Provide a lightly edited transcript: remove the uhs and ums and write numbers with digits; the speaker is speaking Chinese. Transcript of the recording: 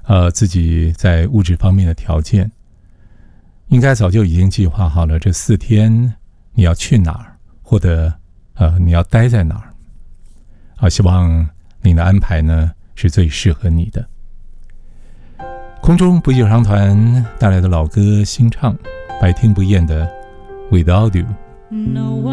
自己在物质方面的条件，应该早就已经计划好了这4天你要去哪儿，或者你要待在哪儿。希望你的安排呢是最适合你的。空中不朽商团带来的老歌新唱，百听不厌的 Without You。